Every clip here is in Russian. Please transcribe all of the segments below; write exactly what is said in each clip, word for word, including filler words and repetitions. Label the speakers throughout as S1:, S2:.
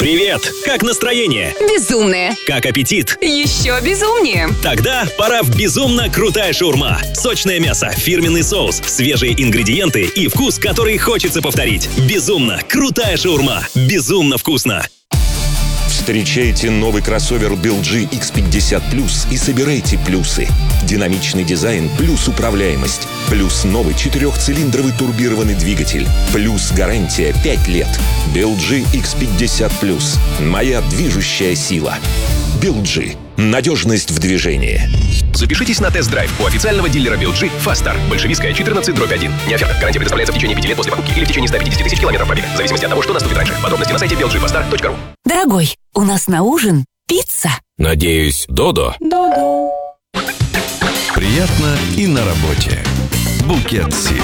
S1: Привет! Как настроение?
S2: Безумное.
S1: Как аппетит?
S2: Еще безумнее.
S1: Тогда пора в безумно крутая шаурма. Сочное мясо, фирменный соус, свежие ингредиенты и вкус, который хочется повторить. Безумно крутая шаурма. Безумно вкусно.
S3: Встречайте новый кроссовер би эл джи икс пятьдесят плюс и собирайте плюсы. Динамичный дизайн плюс управляемость. Плюс новый четырехцилиндровый турбированный двигатель. Плюс гарантия пять лет. би эл джи икс пятьдесят плюс. Моя движущая сила. би эл джи. Надежность в движении.
S4: Запишитесь на тест-драйв у официального дилера би эл джи «Фастар». Большевистская, четырнадцать дробь один. Не оферта. Гарантия предоставляется в течение пяти лет после покупки или в течение ста пятидесяти тысяч километров пробега. В зависимости от того, что наступит раньше. Подробности на сайте би эл джи фастар точка ру.
S5: Дорогой, у нас на ужин пицца.
S6: Надеюсь, Додо?
S2: Додо.
S6: Приятно и на работе. Букет Сип.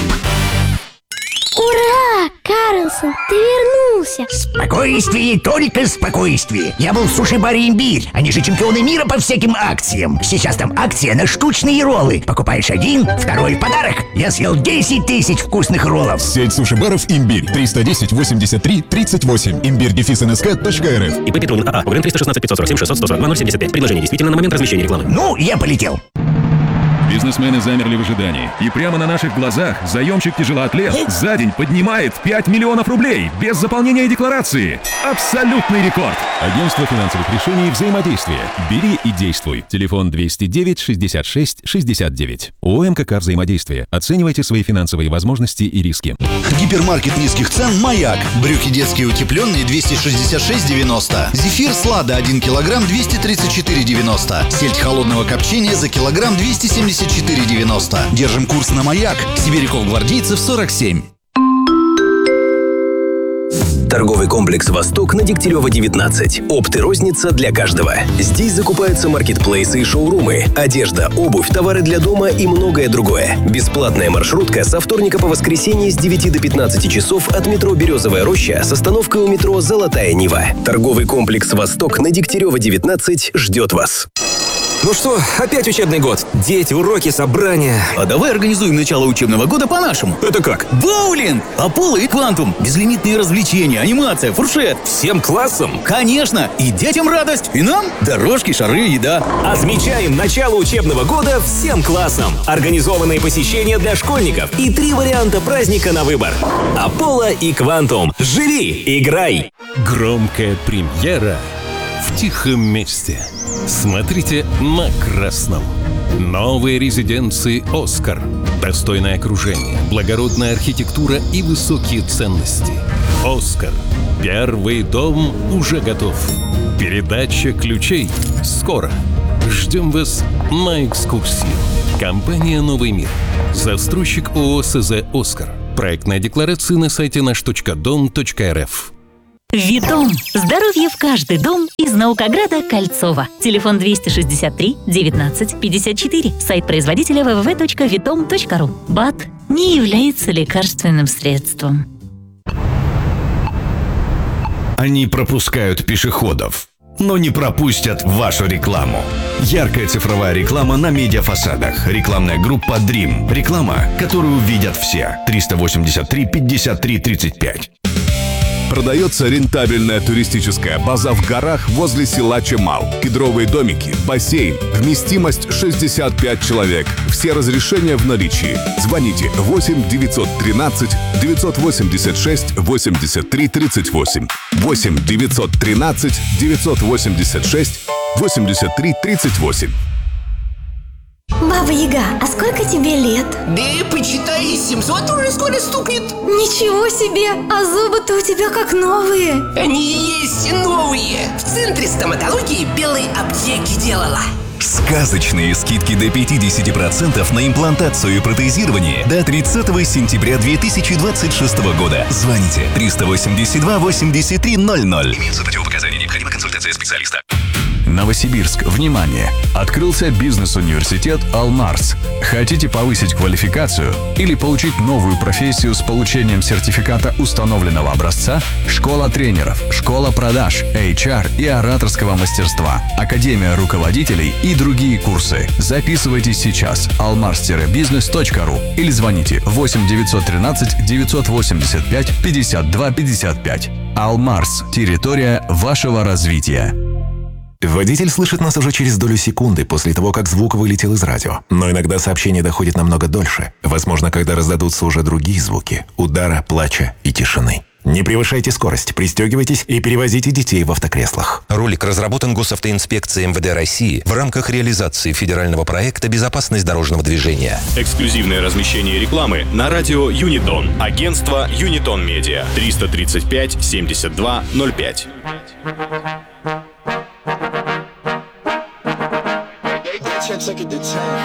S7: Ура! Карлсон, ты вернулся!
S8: Спокойствие, только спокойствие. Я был в суши-баре «Имбирь». Они же чемпионы мира по всяким акциям. Сейчас там акция на штучные роллы. Покупаешь один, второй в подарок. Я съел десять тысяч вкусных роллов.
S9: Сеть суши-баров «Имбирь». триста десять восемьдесят три тридцать восемь. имбирь дефис эн эс ка точка эр эф.
S1: ИП Петрунин АА. ОГРН триста шестнадцать пятьсот сорок семь шестьсот сто сорок два ноль семьдесят пять. Предложение действительно на момент размещения рекламы.
S8: Ну, я полетел.
S10: Бизнесмены замерли в ожидании. И прямо на наших глазах заемщик-тяжелоатлет за день поднимает пять миллионов рублей без заполнения декларации. Абсолютный рекорд.
S9: Агентство финансовых решений «Взаимодействие». Бери и действуй. Телефон двести девять шестьдесят шесть шестьдесят девять. ООО «МКК Взаимодействие». Оценивайте свои финансовые возможности и риски.
S11: Гипермаркет низких цен «Маяк». Брюки детские утепленные двести шестьдесят шесть девяносто. Зефир Слада один килограмм двести тридцать четыре девяносто. Сельдь холодного копчения за килограмм двести семьдесят четыре девяносто. Держим курс на «Маяк». Сибиряков-Гвардейцев сорок семь.
S12: Торговый комплекс «Восток» на Дегтярева, девятнадцать. Опт и розница для каждого. Здесь закупаются маркетплейсы и шоурумы, одежда, обувь, товары для дома и многое другое. Бесплатная маршрутка со вторника по воскресенье с девяти до пятнадцати часов от метро «Березовая роща» с остановкой у метро «Золотая Нива». Торговый комплекс «Восток» на Дегтярева, девятнадцать ждет вас.
S6: Ну что, опять учебный год. Дети, уроки, собрания.
S13: А давай организуем начало учебного года по-нашему.
S6: Это как?
S13: Боулинг, Аполло и Квантум. Безлимитные развлечения, анимация, фуршет.
S6: Всем классом?
S13: Конечно. И детям радость, и нам дорожки, шары, еда.
S1: Отмечаем начало учебного года всем классом. Организованные посещения для школьников и три варианта праздника на выбор. Аполло и Квантум. Живи, играй.
S14: Громкая премьера в тихом месте. Смотрите на красном. Новые резиденции «Оскар». Достойное окружение, благородная архитектура и высокие ценности. «Оскар». Первый дом уже готов. Передача ключей скоро. Ждем вас на экскурсию. Компания «Новый мир». Застройщик ООО СЗ «Оскар». Проектная декларация на сайте наш точка дом точка эр эф.
S5: Витом. Здоровье в каждый дом из Наукограда Кольцова. Телефон двести шестьдесят три девятнадцать пятьдесят четыре. Сайт производителя дабл ю дабл ю дабл ю точка витом точка ру. БАД не является лекарственным средством.
S15: Они пропускают пешеходов, но не пропустят вашу рекламу. Яркая цифровая реклама на медиафасадах. Рекламная группа Dream. Реклама, которую видят все. триста восемьдесят три пятьдесят три тридцать пять.
S16: Продается рентабельная туристическая база в горах возле села Чемал. Кедровые домики, бассейн, вместимость шестьдесят пять человек. Все разрешения в наличии. Звоните восемь девятьсот тринадцать девятьсот восемьдесят шесть восемьдесят три тридцать восемь. восемь девятьсот тринадцать девятьсот восемьдесят шесть восемьдесят три тридцать восемь.
S7: Баба Яга, а сколько тебе лет?
S17: Да почитай, семьсот уже скоро стукнет.
S7: Ничего себе, а зубы-то у тебя как новые.
S17: Они и есть новые. В центре стоматологии белой аптеки делала.
S18: Сказочные скидки до пятьдесят процентов на имплантацию и протезирование до тридцатого сентября две тысячи двадцать шестого года. Звоните триста восемьдесят два восемьдесят три ноль ноль.
S4: Имеются противопоказания, необходима консультация специалиста.
S15: Новосибирск, внимание! Открылся бизнес-университет «Алмарс». Хотите повысить квалификацию или получить новую профессию с получением сертификата установленного образца? Школа тренеров, школа продаж, эйч ар и ораторского мастерства, академия руководителей и другие курсы. Записывайтесь сейчас. алмарс бизнес точка ру или звоните восемь девятьсот тринадцать девятьсот восемьдесят пять пятьдесят два пятьдесят пять. Алмарс. Территория вашего развития.
S19: Водитель слышит нас уже через долю секунды после того, как звук вылетел из радио. Но иногда сообщение доходит намного дольше. Возможно, когда раздадутся уже другие звуки – удара, плача и тишины. Не превышайте скорость, пристегивайтесь и перевозите детей в автокреслах.
S3: Ролик разработан Госавтоинспекцией эм вэ дэ России в рамках реализации федерального проекта «Безопасность дорожного движения».
S20: Эксклюзивное размещение рекламы на радио Юнитон. Агентство Юнитон Медиа. триста тридцать пять семьдесят два ноль пять.
S21: Check it the time.